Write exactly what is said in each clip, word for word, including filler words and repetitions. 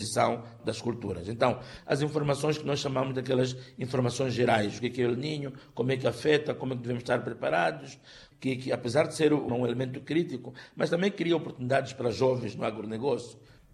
aquisição das culturas. Então, as informações que nós chamamos daquelas informações gerais, o que é o El Niño, como é que afeta, como é que devemos estar preparados, que, que apesar de ser um elemento crítico, mas também cria oportunidades para jovens no agronegócio.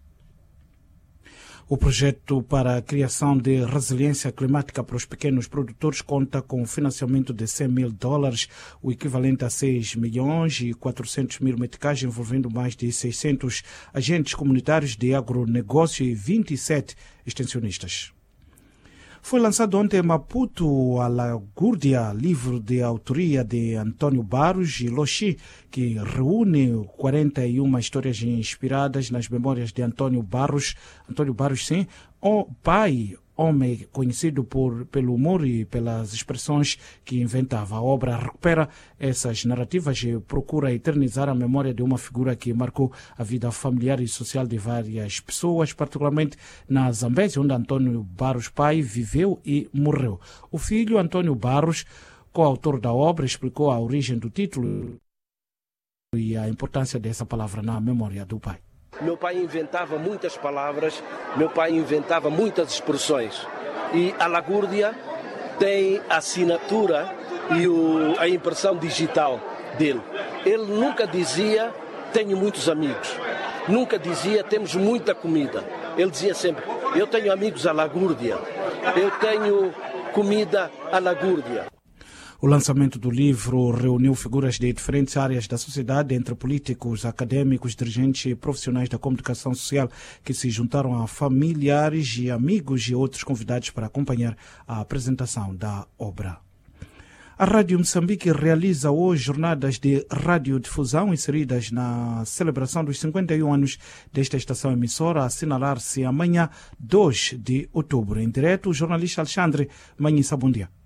O projeto para a criação de resiliência climática para os pequenos produtores conta com um financiamento de cem mil dólares, o equivalente a seis milhões e quatrocentos mil meticais, envolvendo mais de seiscentos agentes comunitários de agronegócio e vinte e sete extensionistas. Foi lançado ontem em Maputo a Lagúrdia, livro de autoria de Antônio Barros e Loxi, que reúne quarenta e uma histórias inspiradas nas memórias de Antônio Barros. Antônio Barros, sim, o pai, homem conhecido por, pelo humor e pelas expressões que inventava. A obra recupera essas narrativas e procura eternizar a memória de uma figura que marcou a vida familiar e social de várias pessoas, particularmente na Zambésia, onde Antônio Barros pai viveu e morreu. O filho, Antônio Barros, coautor da obra, explicou a origem do título e a importância dessa palavra na memória do pai. Meu pai inventava muitas palavras, meu pai inventava muitas expressões. E a Lagúrdia tem a assinatura e o, a impressão digital dele. Ele nunca dizia, tenho muitos amigos. Nunca dizia, temos muita comida. Ele dizia sempre, eu tenho amigos à Lagúrdia. Eu tenho comida à Lagúrdia. O lançamento do livro reuniu figuras de diferentes áreas da sociedade, entre políticos, acadêmicos, dirigentes e profissionais da comunicação social, que se juntaram a familiares e amigos e outros convidados para acompanhar a apresentação da obra. A Rádio Moçambique realiza hoje jornadas de radiodifusão inseridas na celebração dos cinquenta e um anos desta estação emissora, a assinalar-se amanhã, dois de outubro. Em direto, o jornalista Alexandre Manhissa, bom dia.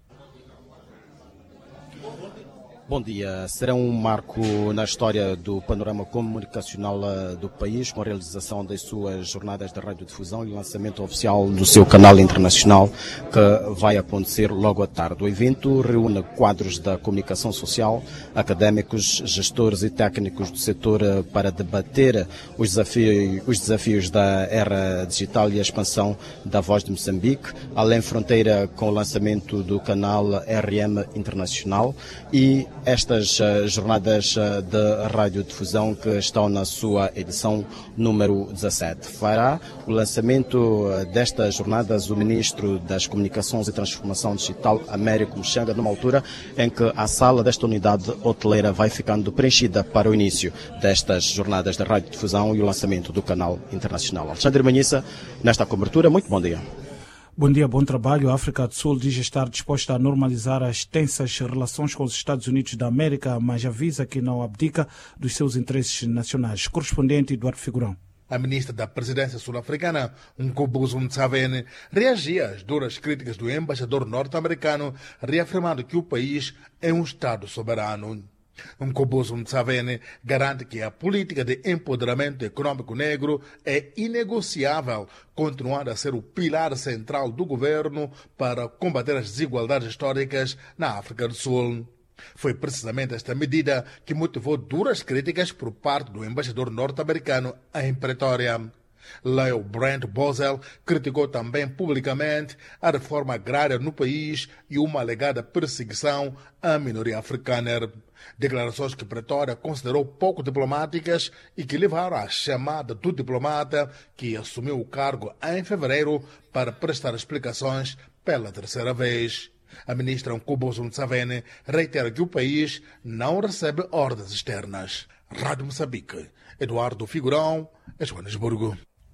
Bom dia. Será um marco na história do panorama comunicacional do país, com a realização das suas jornadas de radiodifusão e o lançamento oficial do seu canal internacional, que vai acontecer logo à tarde. O evento reúne quadros da comunicação social, académicos, gestores e técnicos do setor para debater os desafios, os desafios da era digital e a expansão da Voz de Moçambique, além fronteira com o lançamento do canal R M Internacional e estas uh, jornadas uh, de radiodifusão que estão na sua edição número dezassete. Fará o lançamento uh, destas jornadas o Ministro das Comunicações e Transformação Digital, Américo Mchanga, numa altura em que a sala desta unidade hoteleira vai ficando preenchida para o início destas jornadas de radiodifusão e o lançamento do canal internacional. Alexandre Manhissa, nesta cobertura, muito bom dia. Bom dia, bom trabalho. A África do Sul diz estar disposta a normalizar as tensas relações com os Estados Unidos da América, mas avisa que não abdica dos seus interesses nacionais. Correspondente Eduardo Figurão. A ministra da Presidência sul-africana, Nkobuzo Ntshavheni, reagia às duras críticas do embaixador norte-americano, reafirmando que o país é um Estado soberano. Nkobuzo Ntshavheni garante que a política de empoderamento econômico negro é inegociável, continuando a ser o pilar central do governo para combater as desigualdades históricas na África do Sul. Foi precisamente esta medida que motivou duras críticas por parte do embaixador norte-americano em Pretória. Leo Brent Boswell criticou também publicamente a reforma agrária no país e uma alegada perseguição à minoria africana. Declarações que Pretória considerou pouco diplomáticas e que levaram à chamada do diplomata que assumiu o cargo em fevereiro para prestar explicações pela terceira vez. A ministra Nkobuzo Ntshavheni reitera que o país não recebe ordens externas. Rádio Moçambique, Eduardo Figurão, Joanesburgo.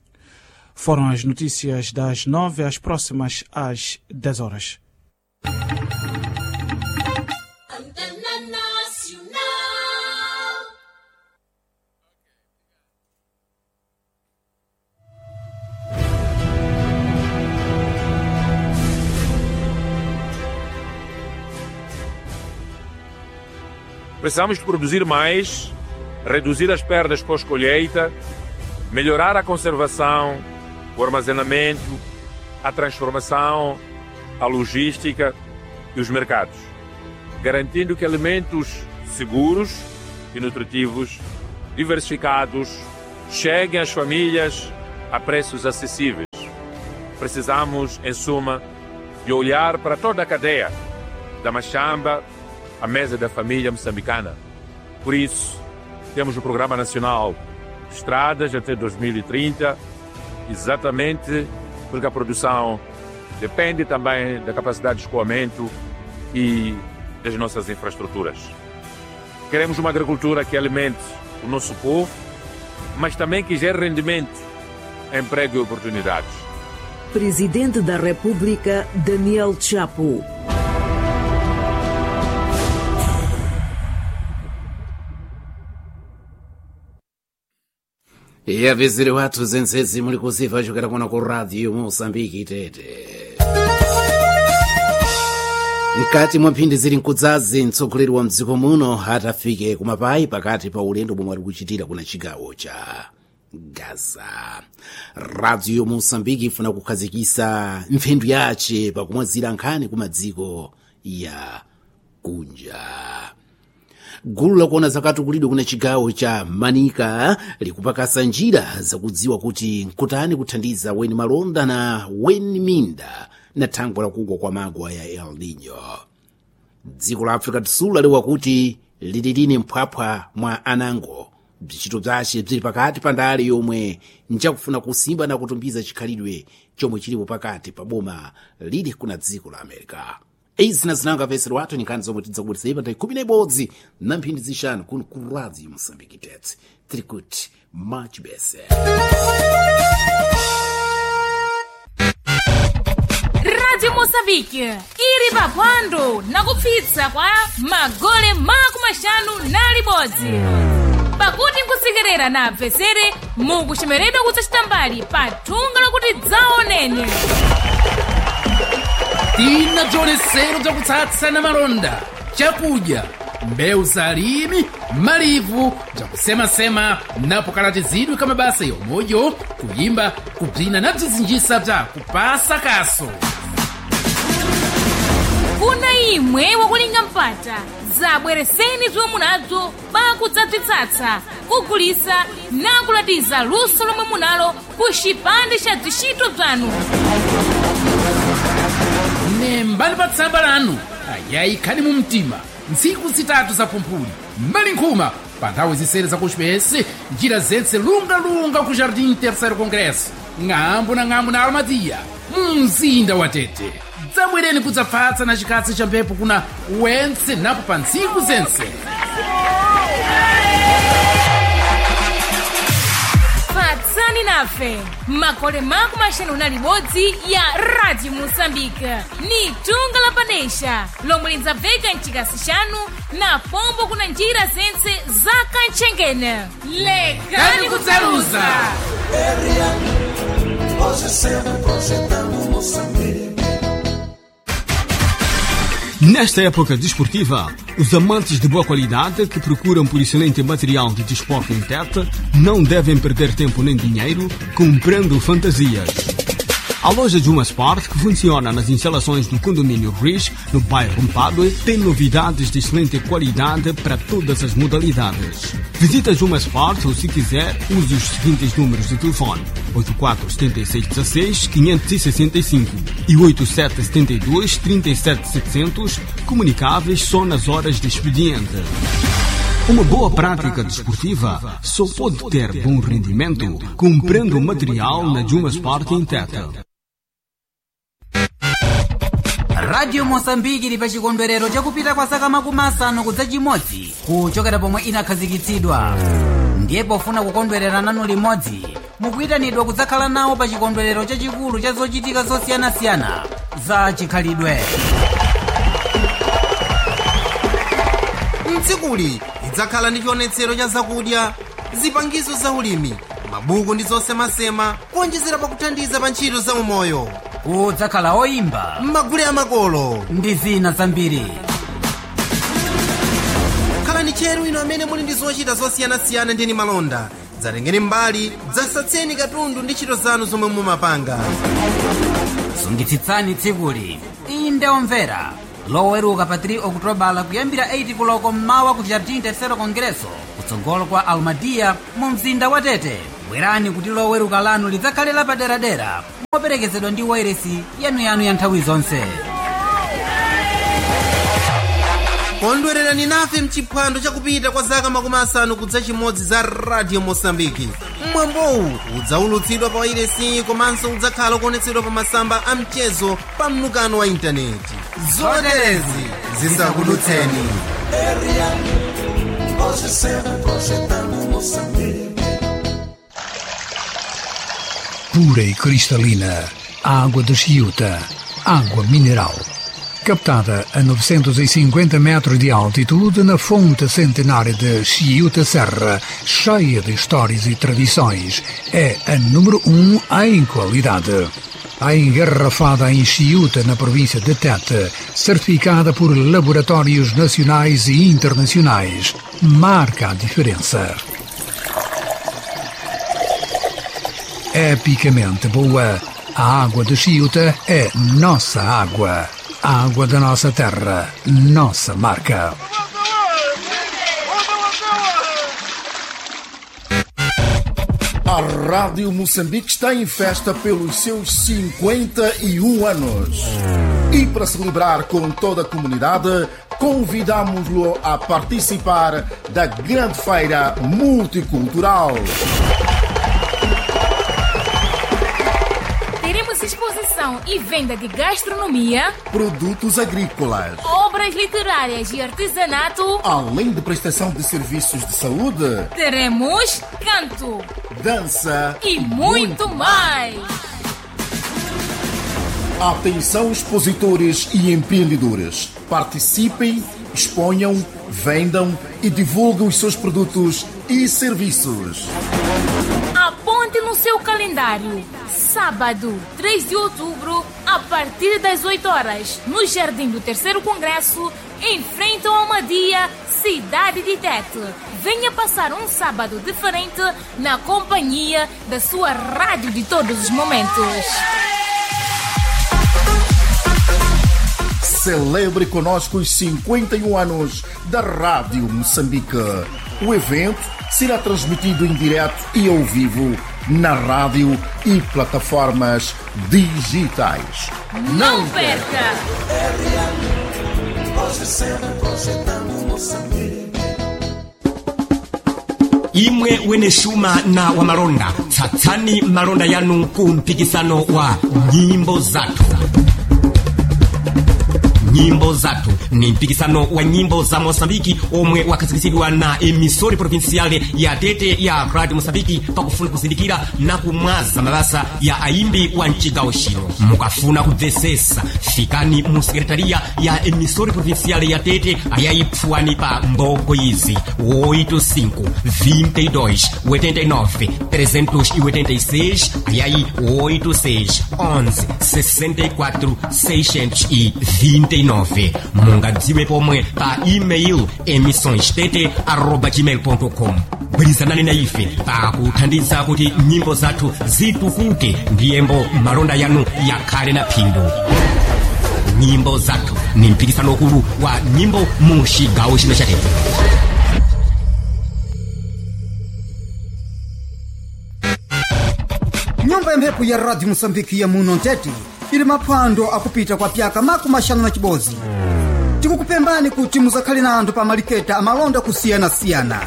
Foram as notícias das nove, as próximas às dez horas. Precisamos produzir mais, reduzir as perdas pós-colheita, melhorar a conservação, o armazenamento, a transformação, a logística e os mercados, garantindo que alimentos seguros e nutritivos, diversificados, cheguem às famílias a preços acessíveis. precisamos, em suma, de olhar para toda a cadeia, da machamba à mesa da família moçambicana. Por isso, temos o Programa Nacional de Estradas até dois mil e trinta, exatamente porque a produção depende também da capacidade de escoamento e das nossas infraestruturas. Queremos uma agricultura que alimente o nosso povo, mas também que gere rendimento, emprego e oportunidades. Presidente da República, Daniel Chapo. E avisire watu zensezi muli kusifa chokera kuno ku Radio Moçambique Tete. Mkati mwa mphindi zili nkudzazi mtsogoleri wa mdziko muno atafike kumapayi pakati pa ulendo bomwe ali kuchitira kuna chigawo cha Gaza. Radio Moçambique ifuna kukhazikisa mphindu yace pakumwazira nkhani ku madziko ya kunja. Gulu lakuona zakatukulidwe kuna chigawo cha Manika likupakasa njira zakudziwa kuti nkutani kuthandiza weni malonda na weni minda na thangwe lakugwa kwa magwa ya El Niño. Dziko la Africa do Sul lalewa kuti lililini mphwaphwa mwa anango bzichito bzace bzili pakati pa ndale yomwe njakufuna kusimba na kutumbiza chikhalidwe chomwe chilipo pakati pa boma lili kuna dziko la America. Izi nazinanga vesero watu nikani zomwe tidzakubweretsa ipa nthawi khumi na ibodzi na mphindi zishanu kuno ku Radio Moçambique Tete. Tiri kuti much bese. Radio Moçambique ili paphwando na kupsitsa kwa magole maku mashanu na libodzi. Pakuti nkusekerera na apvesere mukuchemeredwa kudzachita mbali pa thunga lokuti dzaoneni. Tina bzionetsero bzakutsatsa na malonda, chakudya, mbewu za alimi, malivu, bzakusemasema napo kalatizidwe ka mabasa yomoyo, kuyimba, kubzina na bzizinjisa bza kupasa kaso. Kuna imwe wakulinga mpata, zabwereseni zomwe munazo pakudzabzitsatsa, kugulisa na kulatiza luso lomwe munalo ku chipande cha bzishito bzanu. Nembali pa tsamba lanu ayayi khani mu mtima ntsiku zitatu za pumphuli mbali nkhuma pa nthawi zisere za kuchipesi njira zentse lunga-lunga ku Jardim Terceiro Congresso ng'ambo na ng'ambo na Almadia mzinda wa Tete. Dzabwereni kudzafatsa na chikatsi cha mphepo kuna wentse napo pa ntsiku zentse. Patsani nafe makole maku mashanu na libodzi ya Radio Moçambique ni tunga la panesha lomwe lindzabveka mchikasi chanu na pombo kuna njira zentse za kantchengene. Lekani kudzaluza. Nesta época desportiva, os amantes de boa qualidade que procuram por excelente material de desporto em Tete não devem perder tempo nem dinheiro comprando fantasias. A loja Juma Sport, que funciona nas instalações do condomínio Riz, no bairro Mpadue, tem novidades de excelente qualidade para todas as modalidades. Visita Juma Sport ou, se quiser, use os seguintes números de telefone: oito quatro sete seis um seis cinco seis cinco e oito sete sete dois três sete sete zero zero, comunicáveis só nas horas de expediente. Uma boa prática desportiva só pode ter bom rendimento comprando material na Juma Sport em Tete. Radio Moçambique ili pa chikondwerero chakupita kwa zaka makumi asanu kudza chimodzi kuchokera pomwe inakhazikitsidwa. Ndiye pofuna kukondwerera nanu limodzi mukuyitanidwa kudzakhala nawo pa chikondwerero chachikulu cha zochitika zosiyanasiyana za chikhalidwe. Mtsikuli idzakhala ndi chionetsero cha zakudya, zipangizo za ulimi, mabuku ndi zosemasema kuonjezera pakuthandiza pa ntchito za umoyo. Kudzakhala oyimba, magule amakolo ndi zina zambiri. Khalani chero ino amene muli ndi zochita zosiyanasiyana ndi malonda. Dzatengeni mbali, dzasatseni katundu ndi ntchito zanu zomwe mumapanga. Sungitsitsani tsikuli. Inde omvera, loweruka pa three Okutobala kuyambira eight koloko mmawa ku Jardim Terceiro Congresso kutsogolo kwa Almadia mu mzinda wa Tete. bwerani kuti loweruka lanu lidzakhale lapaderadera moperekezedwa ndi wairesi yanuyanu ya nthawi zonse. Kondwererani nafe mchiphwando chakupita kwa zaka makumi asanu kudza chimodzi za Radio Mosambiki. Mwambowu udzaulutsidwa pa wairesi komanso udzakhala kuonetsedwa pa masamba a mchezo pa mnukano wa intaneti. Zoterezi zingakudutseni. Pura e cristalina, água de Chiuta, água mineral. Captada a novecentos e cinquenta metros de altitude na fonte centenária de Chiuta Serra, cheia de histórias e tradições, é a número um em qualidade. A engarrafada em Chiuta, na província de Tete, certificada por laboratórios nacionais e internacionais, marca a diferença. Epicamente boa, a água de Chiuta é nossa água. A água da nossa terra, nossa marca. A Rádio Moçambique está em festa pelos seus cinquenta e um anos. E para celebrar com toda a comunidade, convidamos-lo a participar da grande feira multicultural. Teremos exposição e venda de gastronomia, produtos agrícolas, obras literárias e artesanato, além de prestação de serviços de saúde. Teremos canto, dança e muito mais. Atenção, expositores e empreendedores. Participem, exponham, vendam e divulguem os seus produtos e serviços. Aponte no seu calendário. Sábado, três de outubro, a partir das oito horas, no Jardim do Terceiro Congresso, em frente ao Almadia, cidade de Tete. Venha passar um sábado diferente na companhia da sua rádio de todos os momentos. Celebre conosco os cinquenta e um anos da Rádio Moçambique. O evento será transmitido em direto e ao vivo na rádio e plataformas digitais. Não perca! Imwe wene shuma na wa malonda tsatsani malonda yanu kumpikisano wa nyimbo zatu. Nyimbo zatu ni mpikisano wa nyimbo za Mosambiki omwe wakazikisidwa na emisori provinciale ya Tete ya Radio Mosambiki pakufuna kusindikira na kumwaza mabasa ya aimbi wa nchigawo shino. Mukafuna kudzesesa fikani mu sekretaria ya emisori provinciale ya Tete ayaipfuani pa mboko izi oito cinco, vinte e dois, oitenta e nove, trezentos e oitenta e seis, ayaí oito seis, onze, sessenta e quatro, seiscentos e vinte e nove. Mungadziwe pomwe pa email emissõestete arroba gmail ponto com. Bwirizanani na ife pa kuthandiza kuti nyimbo zathu zitukuke ndiyembo malonda yanu yakhale na phindu. Nyimbo zathu ni mpikisano ukulu wa nyimbo mu chigawo chino cha Tete. Nyumba ya mphepo ya Radio Mosambiki ya muno Tete ili maphwando akupita kwa pyaka makumi asanu na chibodzi. Tikukupembani kuti muzakhale na anthu pa maliketa amalonda kusiyana-siyana.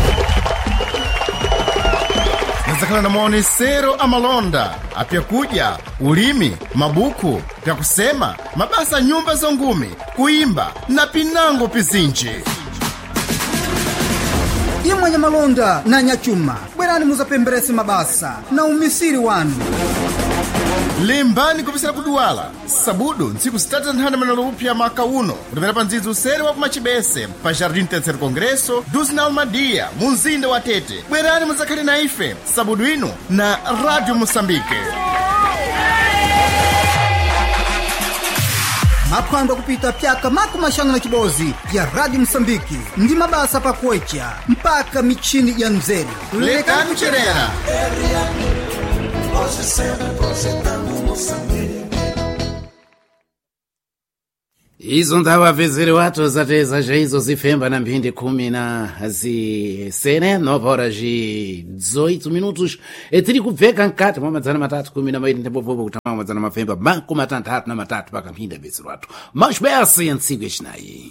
Muzakhala na maonesero amalonda apyakuja, ulimi, mabuku, pyakusema, mabasa nyumba zongumi, kuimba na pinango pizinji. Imwe nyamalonda na nyachuma, bwerani muzapemberese mabasa na umisiri wanu. Limbani kupisira kuduwala sabudu ntsiku zitatu nthanda manalo upya maka uno kutapera pa ndzidzi usere wa kumachibese pa Jardim Terceiro Congresso duzi na Almadia munzinda wa Tete. Bwerani muzakhale na ife sabudu ino na Radio Moçambique. Maphwando kupita pyaka makumi asanu na chibodzi ya Radio Moçambique ndi mabasa pakuwecha mpaka michini ya mzeri. Lekani kucherera. izo ndavavezere watu zateza zaizo zifemba na mphindi khumi na zisene nove horas e dezoito minutos e tiri kubveka mkati mwa madzana matatu khumi na mairi ndimbopopo kutama madzana mafemba makumi atanthatu na matatu paka mphindi abvezere watu mas basi ya ntsiku yacinayi